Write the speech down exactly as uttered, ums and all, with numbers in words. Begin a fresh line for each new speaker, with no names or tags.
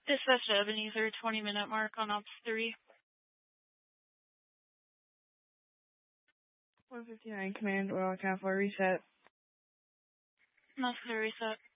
Dispatch to Ebenezer, twenty minute mark on ops three.
one fifty-nine, command, oil, count four, reset.
Necessary reset.